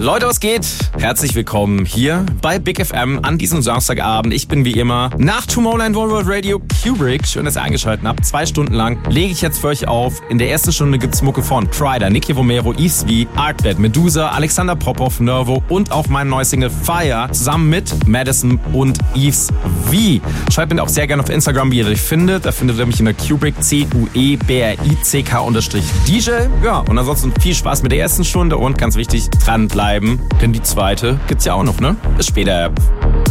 Leute, was geht? Herzlich willkommen hier bei Big FM an diesem Samstagabend. Ich bin wie immer nach Tomorrowland World Radio Kubrick. Schön, dass ihr eingeschaltet habt. 2 Stunden lang lege ich jetzt für euch auf. In der ersten Stunde gibt's Mucke von Kryder, Nicky Romero, Yves V, Artbed, Medusa, Alexander Popov, Nervo und auch mein neues Single Fire zusammen mit Madison und Yves V. Schreibt mir auch sehr gerne auf Instagram, wie ihr euch findet. Da findet ihr mich in der Kubrick, CUEBRICK_DJ. Ja, und ansonsten viel Spaß mit der ersten Stunde und ganz wichtig, dranbleiben, denn die zweite gibt's ja auch noch, ne? Bis später.